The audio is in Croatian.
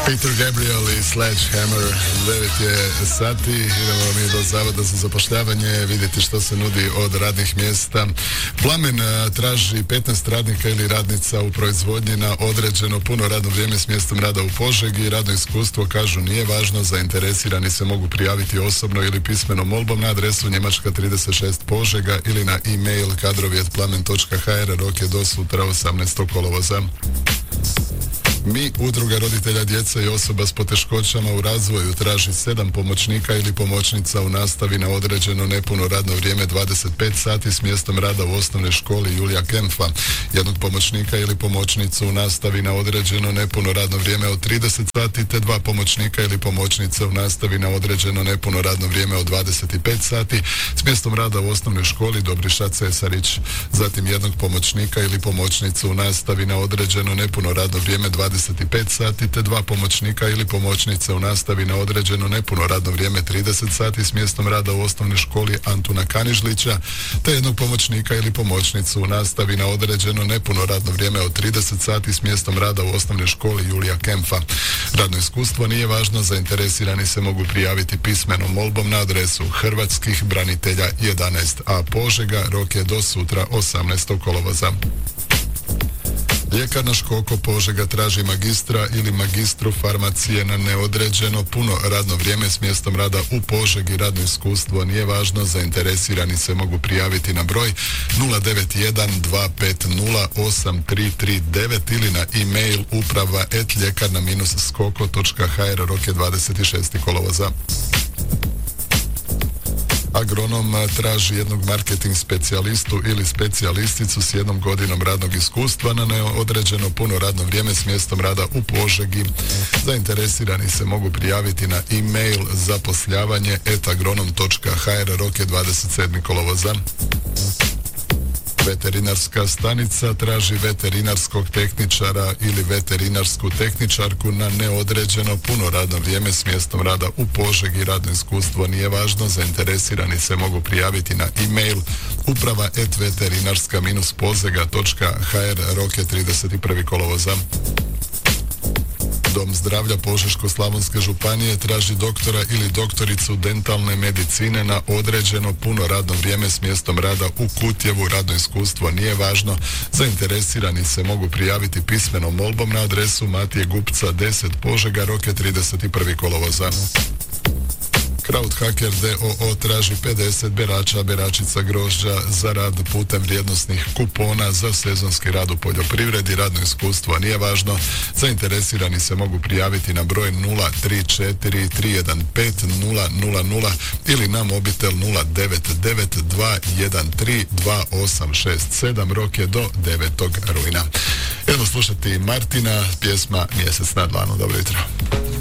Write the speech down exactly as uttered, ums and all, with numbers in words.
Peter Gabriel i Sledgehammer. Devet je sati, idemo mi do Zavoda za zapošljavanje, vidjeti što se nudi od radnih mjesta. Plamen traži petnaest radnika ili radnica u proizvodnji na određeno puno radno vrijeme s mjestom rada u Požegi. Radno iskustvo, kažu, nije važno, zainteresirani se mogu prijaviti osobno ili pismenom molbom na adresu Njemačka trideset šest Požega ili na e-mail kadrovi at plamen točka h r. Rok je do sutra osamnaestog kolovoza. Mi, udruga roditelja djece i osoba s poteškoćama u razvoju, traži sedam pomoćnika ili pomoćnica u nastavi na određeno nepuno radno vrijeme dvadeset pet sati s mjestom rada u osnovnoj školi Julija Kempfa. Jednog pomoćnika ili pomoćnicu u nastavi na određeno nepuno radno vrijeme od trideset sati te dva pomoćnika ili pomoćnice u nastavi na određeno nepuno radno vrijeme od dvadeset pet sati s mjestom rada u osnovnoj školi Dobriša Cesarić. Zatim jednog pomoćnika ili pomoćnicu u nastavi na određeno nepuno radno vrijeme dvadeset pet sati te dva pomoćnika ili pomoćnice u nastavi na određeno nepuno radno vrijeme trideset sati s mjestom rada u osnovnoj školi Antuna Kanižlića te jednog pomoćnika ili pomoćnicu u nastavi na određeno nepuno radno vrijeme od trideset sati s mjestom rada u osnovnoj školi Julija Kempfa. Radno iskustvo nije važno, zainteresirani se mogu prijaviti pismenom molbom na adresu Hrvatskih branitelja jedanaest a Požega. Rok je do sutra osamnaestog kolovoza. Ljekarna Škoko Požega traži magistra ili magistru farmacije na neodređeno puno radno vrijeme s mjestom rada u Požegi. Radno iskustvo nije važno, zainteresirani se mogu prijaviti na broj nula devet jedan dva pet nula osam tri tri devet ili na e-mail uprava at ljekarna skoko točka h r. Rok je dvadeset šestog kolovoza. Agronom traži jednog marketing specijalistu ili specijalisticu s jednom godinom radnog iskustva na neodređeno puno radno vrijeme s mjestom rada u Požegi. Zainteresirani se mogu prijaviti na e-mail zaposljavanje at agronom točka h r. Rok je dvadeset sedmog kolovoza. Veterinarska stanica traži veterinarskog tehničara ili veterinarsku tehničarku na neodređeno puno radno vrijeme s mjestom rada u Požegi. Radno iskustvo nije važno, zainteresirani se mogu prijaviti na e-mail uprava at veterinarska pozega točka h r. Rok je trideset prvog kolovoza. Dom zdravlja Požeško-slavonske županije traži doktora ili doktoricu dentalne medicine na određeno puno radno vrijeme s mjestom rada u Kutjevu. Radno iskustvo nije važno, zainteresirani se mogu prijaviti pismenom molbom na adresu Matije Gupca deset Požega. Rok je trideset prvog kolovoza. Krauthaker d o o traži pedeset berača, beračica grožđa za rad putem vrijednosnih kupona za sezonski rad u poljoprivredi. Radno iskustvo nije važno, zainteresirani se mogu prijaviti na broj nula tri četiri tri jedan pet nula nula nula ili na mobitel nula devet devet dva jedan tri dva osam šest sedam. Rok je do devetog rujna. Idemo slušati Martina, pjesma Mjesec na dlanu. Dobro jutro.